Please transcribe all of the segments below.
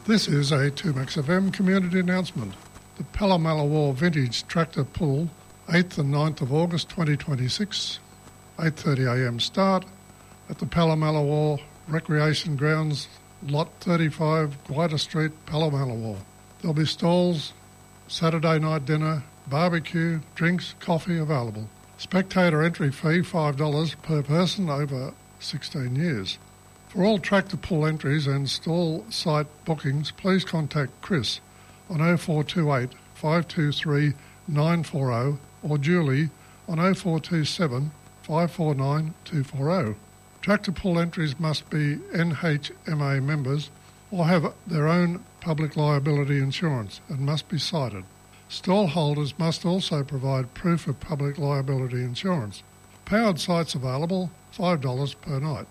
This is a 2Max FM community announcement. The Pallamallawar Vintage Tractor Pull, 8th and 9th of August 2026, 8:30am start at the Pallamallawar Recreation Grounds, Lot 35, Guida Street, Pallamallawar. There'll be stalls, Saturday night dinner, barbecue, drinks, coffee available. Spectator entry fee $5 per person over 16 years. For all tractor pull entries and stall site bookings, please contact Chris on 0428 523 940 or Julie on 0427 549 240. Tractor pull entries must be NHMA members or have their own public liability insurance and must be cited. Stall holders must also provide proof of public liability insurance. Powered sites available, $5 per night.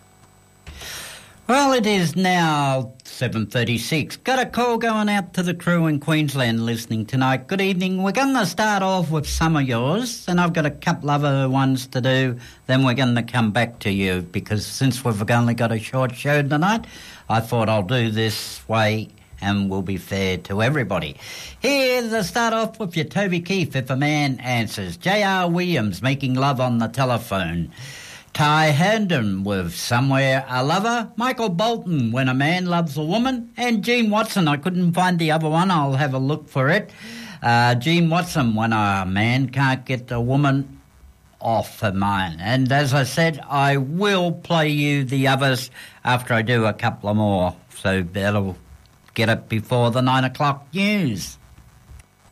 Well, it is now 7:36. Got a call going out to the crew in Queensland listening tonight. Good evening. We're going to start off with some of yours, and I've got a couple other ones to do. Then we're going to come back to you, because since we've only got a short show tonight, I thought I'll do this way and we'll be fair to everybody. Here, to start off with your Toby Keith, If a Man Answers. J.R. Williams, Making Love on the Telephone. Ty Herndon with Somewhere a Lover. Michael Bolton, When a Man Loves a Woman. And Gene Watson, I couldn't find the other one, I'll have a look for it. Gene Watson, When a Man Can't Get a Woman Off her Mind. And as I said, I will play you the others after I do a couple of more. So that'll get it before the 9 o'clock news.